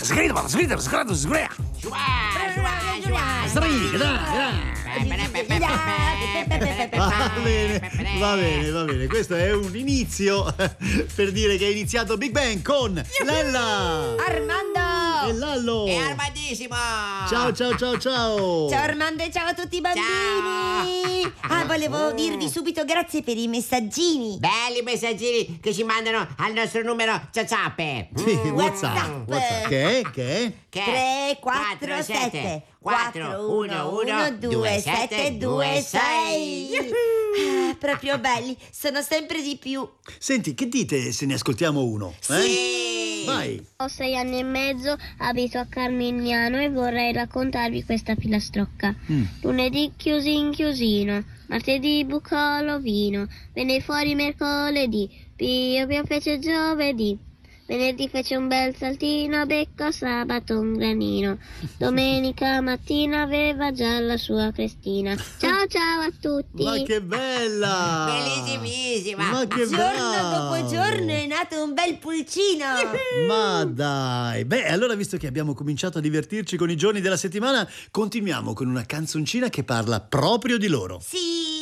Va bene, questo è un inizio per dire che è iniziato Big Bang con Lella, Armando e Lallo È Armandissimo! Ciao. Ciao Armando e ciao a tutti i bambini. Volevo dirvi subito grazie per i messaggini. Belli messaggini che ci mandano al nostro numero WhatsApp. Sì, WhatsApp. Che è? 347 411 2726. Proprio belli, sono sempre di più. Senti, che dite se ne ascoltiamo uno? Sì! Vai! Ho 6 anni e mezzo, abito a Carmignano e vorrei raccontarvi questa filastrocca. Lunedì chiusi in chiusino, martedì bucò l'ovino, venne fuori mercoledì, Pio fece giovedì. Venerdì fece un bel saltino, beccò sabato un granino. Domenica mattina aveva già la sua crestina. Ciao a tutti. Ma che bella! Bellissimissima! Ma che Giorno bravo! dopo giorno è nato un bel pulcino. Ma dai! Beh, allora visto che abbiamo cominciato a divertirci con i giorni della settimana, continuiamo con una canzoncina che parla proprio di loro. Sì.